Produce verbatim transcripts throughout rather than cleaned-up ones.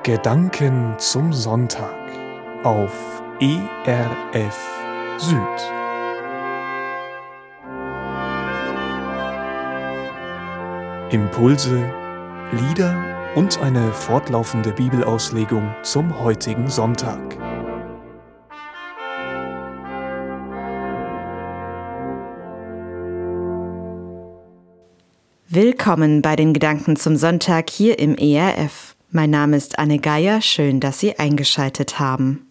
Gedanken zum Sonntag auf E R F Süd. Impulse, Lieder und eine fortlaufende Bibelauslegung zum heutigen Sonntag. Willkommen bei den Gedanken zum Sonntag hier im E R F. Mein Name ist Anne Geier, schön, dass Sie eingeschaltet haben.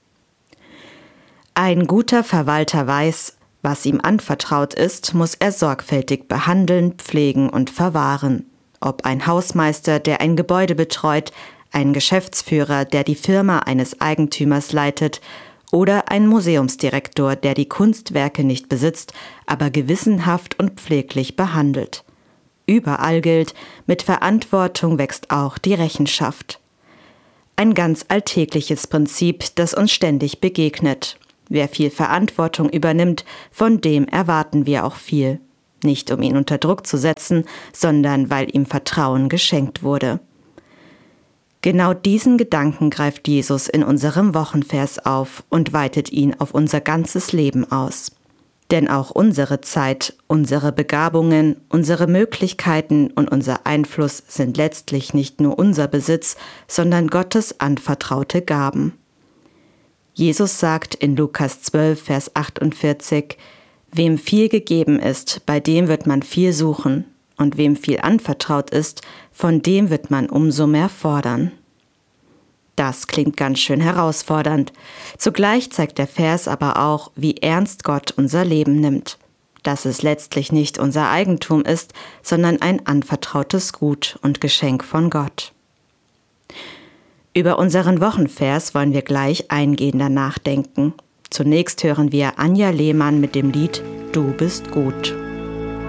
Ein guter Verwalter weiß, was ihm anvertraut ist, muss er sorgfältig behandeln, pflegen und verwahren. Ob ein Hausmeister, der ein Gebäude betreut, ein Geschäftsführer, der die Firma eines Eigentümers leitet, oder ein Museumsdirektor, der die Kunstwerke nicht besitzt, aber gewissenhaft und pfleglich behandelt. Überall gilt, mit Verantwortung wächst auch die Rechenschaft. Ein ganz alltägliches Prinzip, das uns ständig begegnet. Wer viel Verantwortung übernimmt, von dem erwarten wir auch viel. Nicht um ihn unter Druck zu setzen, sondern weil ihm Vertrauen geschenkt wurde. Genau diesen Gedanken greift Jesus in unserem Wochenvers auf und weitet ihn auf unser ganzes Leben aus. Denn auch unsere Zeit, unsere Begabungen, unsere Möglichkeiten und unser Einfluss sind letztlich nicht nur unser Besitz, sondern Gottes anvertraute Gaben. Jesus sagt in Lukas zwölf, Vers achtundvierzig, wem viel gegeben ist, bei dem wird man viel suchen, und wem viel anvertraut ist, von dem wird man umso mehr fordern. Das klingt ganz schön herausfordernd. Zugleich zeigt der Vers aber auch, wie ernst Gott unser Leben nimmt. Dass es letztlich nicht unser Eigentum ist, sondern ein anvertrautes Gut und Geschenk von Gott. Über unseren Wochenvers wollen wir gleich eingehender nachdenken. Zunächst hören wir Anja Lehmann mit dem Lied »Du bist gut«.